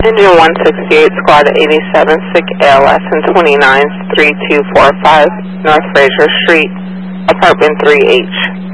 Engine 168, Squad 87, SIC ALS and 29, 3245, North Fraser Street, Apartment 3H.